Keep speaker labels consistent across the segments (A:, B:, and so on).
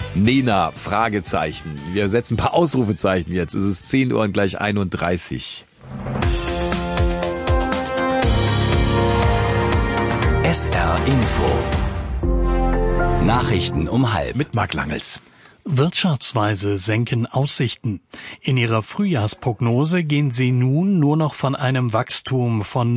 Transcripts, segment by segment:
A: Nena, Fragezeichen. Wir setzen ein paar Ausrufezeichen jetzt. Es ist 10 Uhr und gleich 31.
B: SR Info. Nachrichten um halb.
A: Mit Marc Langels.
C: Wirtschaftsweise senken Aussichten. In ihrer Frühjahrsprognose gehen sie nun nur noch von einem Wachstum von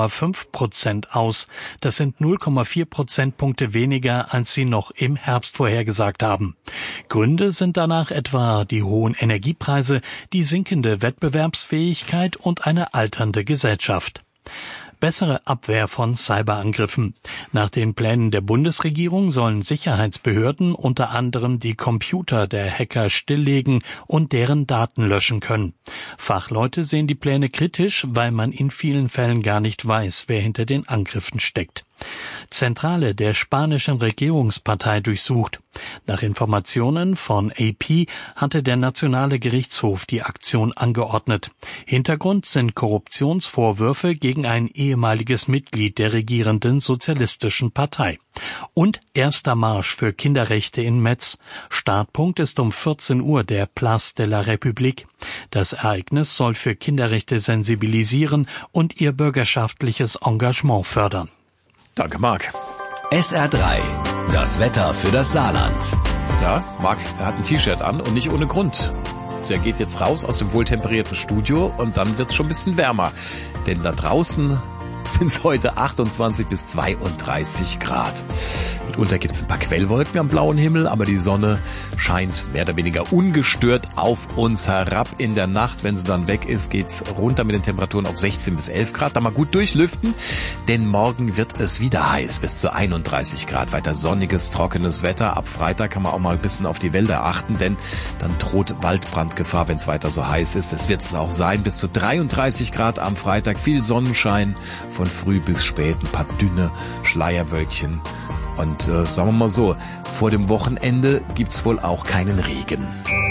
C: 0,5% aus. Das sind 0,4 Prozentpunkte weniger, als sie noch im Herbst vorhergesagt haben. Gründe sind danach etwa die hohen Energiepreise, die sinkende Wettbewerbsfähigkeit und eine alternde Gesellschaft. Bessere Abwehr von Cyberangriffen. Nach den Plänen der Bundesregierung sollen Sicherheitsbehörden unter anderem die Computer der Hacker stilllegen und deren Daten löschen können. Fachleute sehen die Pläne kritisch, weil man in vielen Fällen gar nicht weiß, wer hinter den Angriffen steckt. Zentrale der spanischen Regierungspartei durchsucht. Nach Informationen von AP hatte der Nationale Gerichtshof die Aktion angeordnet. Hintergrund sind Korruptionsvorwürfe gegen ein ehemaliges Mitglied der regierenden Sozialistischen Partei. Und erster Marsch für Kinderrechte in Metz. Startpunkt ist um 14 Uhr der Place de la République. Das Ereignis soll für Kinderrechte sensibilisieren und ihr bürgerschaftliches Engagement fördern.
A: Danke, Marc.
B: SR3, das Wetter für das Saarland.
A: Ja, Marc, er hat ein T-Shirt an und nicht ohne Grund. Der geht jetzt raus aus dem wohltemperierten Studio und dann wird's schon ein bisschen wärmer. Denn da draußen sind es heute 28 bis 32 Grad. Mitunter gibt es ein paar Quellwolken am blauen Himmel, aber die Sonne scheint mehr oder weniger ungestört auf uns herab. In der Nacht, wenn sie dann weg ist, geht's runter mit den Temperaturen auf 16 bis 11 Grad. Da mal gut durchlüften, denn morgen wird es wieder heiß, bis zu 31 Grad. Weiter sonniges, trockenes Wetter. Ab Freitag kann man auch mal ein bisschen auf die Wälder achten, denn dann droht Waldbrandgefahr, wenn es weiter so heiß ist. Das wird es auch sein, bis zu 33 Grad am Freitag. Viel Sonnenschein, von früh bis spät, ein paar dünne Schleierwölkchen. Und sagen wir mal so, vor dem Wochenende gibt's wohl auch keinen Regen.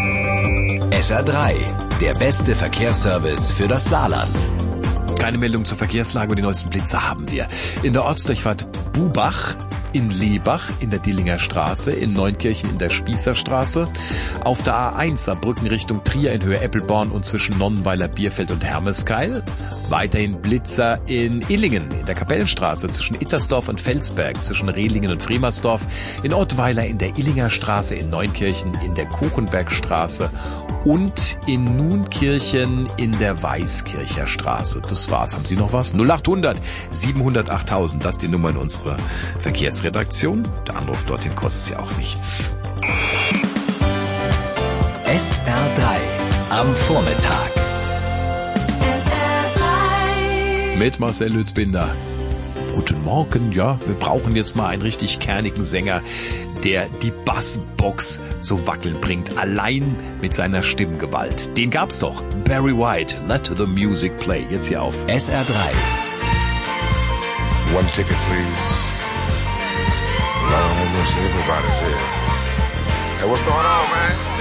B: SR3, der beste Verkehrsservice für das Saarland.
A: Keine Meldung zur Verkehrslage und die neuesten Blitze haben wir. In der Ortsdurchfahrt Bubach, in Lebach, in der Dillinger Straße, in Neunkirchen in der Spießerstraße, auf der A1 Saarbrücken Richtung Trier in Höhe Eppelborn und zwischen Nonnenweiler, Bierfeld und Hermeskeil. Weiterhin Blitzer in Illingen, in der Kapellenstraße zwischen Ittersdorf und Felsberg, zwischen Rehlingen und Fremersdorf, in Ottweiler in der Illinger Straße, in Neunkirchen in der Kuchenbergstraße und in Nunkirchen in der Weißkircher Straße. Das war's. Haben Sie noch was? 0800 700 8000, das ist die Nummer in unserer Verkehrsredaktion. Der Anruf dorthin kostet Sie auch nichts.
B: SR3 am Vormittag.
A: Mit Marcel Lützbinder. Guten Morgen, ja, wir brauchen jetzt mal einen richtig kernigen Sänger, der die Bassbox so wackeln bringt, allein mit seiner Stimmgewalt. Den gab's doch. Barry White, Let the Music Play. Jetzt hier auf
B: SR3.
D: One ticket, please. Lord have mercy, everybody's here. Hey, what's going on, man?